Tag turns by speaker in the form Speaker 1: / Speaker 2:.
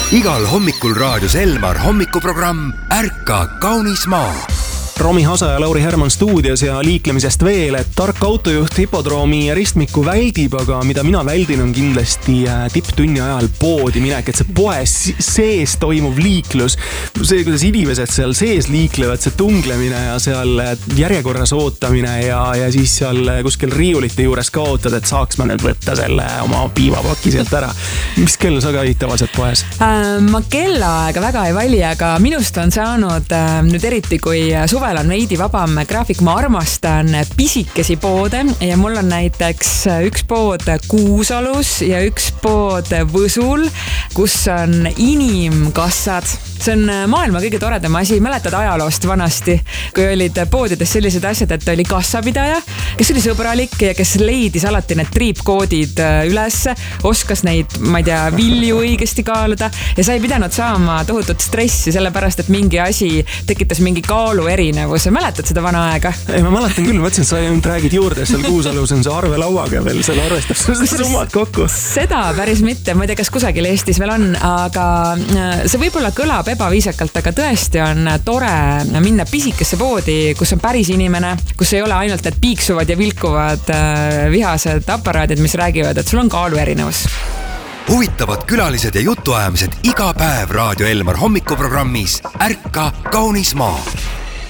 Speaker 1: Igal hommikul raadios Elmar hommikuprogramm Ärka kaunis maa.
Speaker 2: Romi Hasa ja Lauri Herman stuudios ja liiklemisest veel, et tark autojuht hipodroomi ristmiku väldib, aga mida mina väldin on kindlasti tipptunni ajal poodi minek, et see poe sees toimuv liiklus, see kuidas inimesed seal sees liiklevad, see tunglemine ja seal järjekorras ootamine ja siis seal kuskil riiulite juures ka ootad, et saaks ma nüüd võtta selle oma piivapaki sealt ära. Mis kell sa käid tavaliselt poes?
Speaker 3: Ma kellaaega väga ei vali, aga minust on saanud nüüd eriti kui suvel on veidi vabam graafik. Ma armastan pisikesi poode ja mul on näiteks üks pood Kuusalus ja üks pood Võsul, kus on inimkassad. See on maailma kõige toredam asi. Mäletad ajaloost vanasti, kui olid poodides sellised asjad, et oli kassapidaja, kes oli sõbralik ja kes leidis alati need triipkoodid üles, oskas neid, ma ei tea, vilju õigesti kaaluda ja sa ei pidanud saama tohutut stressi, sellepärast et mingi asi tekitas mingi kaalu erinevuse. Mäletad seda vana aega?
Speaker 2: Ei, ma mäletan küll, mõtlesin, et sa ainult räägid juurde, seal Kuusalus on see arvelauaga veel, seal arvestab seda summad kokku.
Speaker 3: Seda päris mitte, ma ei tea, kas kusagil Eestis veel on, aga see võib-olla kõlab ebaviisakalt, aga tõesti on tore minna pisikesse poodi, kus on päris inimene, kus ei ole ainult need piiksuvad ja vilkuvad vihased aparaadid, mis räägivad, et sul on kaalu erinevus.
Speaker 1: Huvitavad külalised ja jutuajamised iga päev Raadio Elmar hommikuprogrammis Ärka kaunis maa.